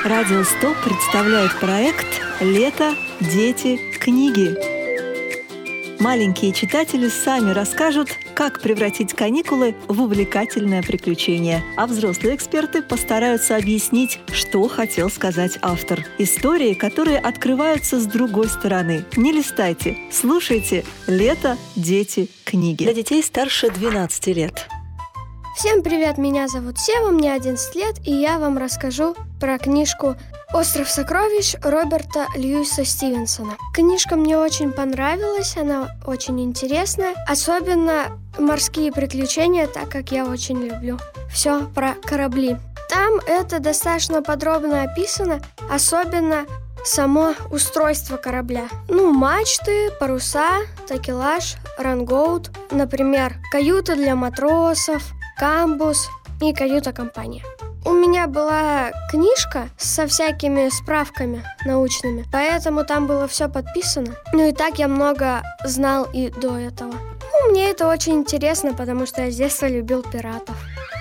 Радио 100 представляет проект «Лето, дети, книги». Маленькие читатели сами расскажут, как превратить каникулы в увлекательное приключение, а взрослые эксперты постараются объяснить, что хотел сказать автор. Истории, которые открываются с другой стороны. Не листайте, слушайте «Лето, дети, книги». Для детей старше 12 лет. Всем привет, меня зовут Сева, мне 11 лет, и я вам расскажу про книжку «Остров сокровищ» Роберта Льюиса Стивенсона. Книжка мне очень понравилась, она очень интересная, особенно морские приключения, так как я очень люблю все про корабли. Там это достаточно подробно описано, особенно само устройство корабля. Мачты, паруса, такелаж, рангоут, например, каюта для матросов, камбуз и каюта-компания. У меня была книжка со всякими справками научными, поэтому там было все подписано. И так я много знал и до этого. Мне это очень интересно, потому что я с детства любил пиратов.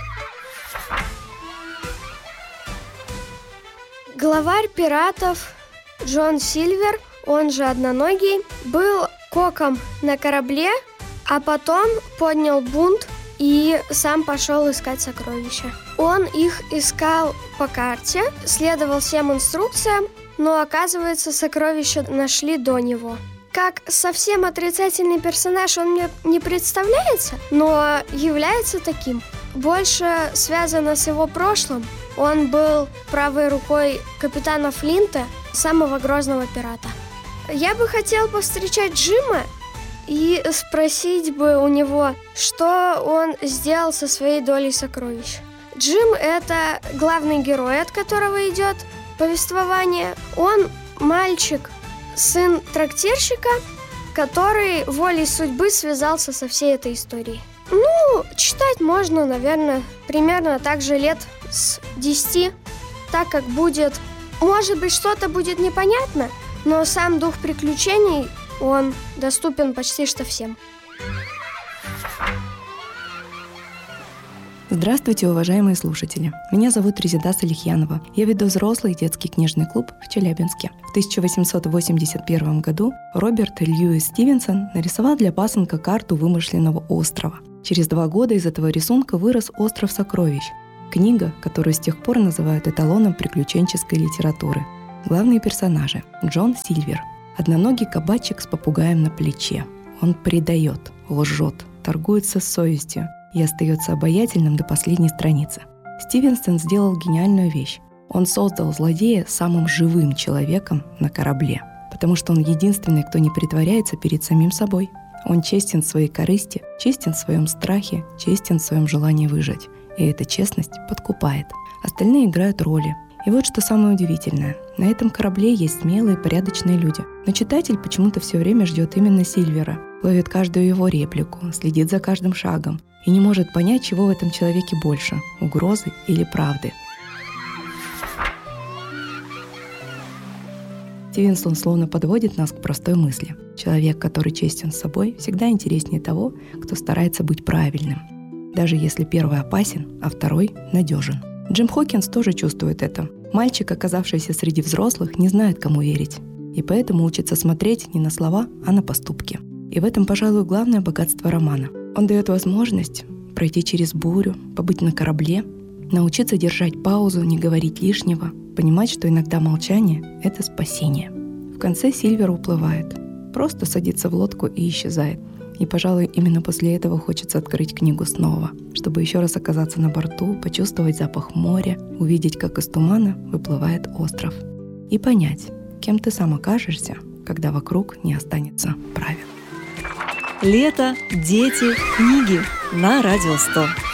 Главарь пиратов Джон Сильвер, он же Одноногий, был коком на корабле, а потом поднял бунт и сам пошел искать сокровища. Он их искал по карте, следовал всем инструкциям, но, оказывается, сокровища нашли до него. Как совсем отрицательный персонаж он мне не представляется, но является таким. Больше связано с его прошлым. Он был правой рукой капитана Флинта, самого грозного пирата. Я бы хотел повстречать Джима и спросить бы у него, что он сделал со своей долей сокровищ. Джим – это главный герой, от которого идет повествование. Он мальчик, сын трактирщика, который волей судьбы связался со всей этой историей. Читать можно, наверное, примерно так же лет с 10, так как будет, может быть, что-то будет непонятно, но сам дух приключений, он доступен почти что всем. Здравствуйте, уважаемые слушатели! Меня зовут Резеда Салихьянова. Я веду взрослый детский книжный клуб в Челябинске. В 1881 году Роберт Льюис Стивенсон нарисовал для пасынка карту вымышленного острова. Через 2 года из этого рисунка вырос «Остров сокровищ» – книга, которую с тех пор называют эталоном приключенческой литературы. Главные персонажи – Джон Сильвер, одноногий кабачик с попугаем на плече. Он предает, лжет, торгуется с совестью и остается обаятельным до последней страницы. Стивенсон сделал гениальную вещь. Он создал злодея самым живым человеком на корабле, потому что он единственный, кто не притворяется перед самим собой. Он честен в своей корысти, честен в своем страхе, честен в своем желании выжить. И эта честность подкупает. Остальные играют роли. И вот что самое удивительное. На этом корабле есть смелые, порядочные люди. Но читатель почему-то все время ждет именно Сильвера, ловит каждую его реплику, следит за каждым шагом и не может понять, чего в этом человеке больше – угрозы или правды. Стивенсон словно подводит нас к простой мысли. Человек, который честен с собой, всегда интереснее того, кто старается быть правильным. Даже если первый опасен, а второй надежен. Джим Хокинс тоже чувствует это. Мальчик, оказавшийся среди взрослых, не знает, кому верить. И поэтому учится смотреть не на слова, а на поступки. И в этом, пожалуй, главное богатство романа. Он дает возможность пройти через бурю, побыть на корабле, научиться держать паузу, не говорить лишнего, понимать, что иногда молчание — это спасение. В конце Сильвер уплывает, просто садится в лодку и исчезает. И, пожалуй, именно после этого хочется открыть книгу снова, чтобы еще раз оказаться на борту, почувствовать запах моря, увидеть, как из тумана выплывает остров. И понять, кем ты сам окажешься, когда вокруг не останется правил. Лето, дети, книги на Радио 100.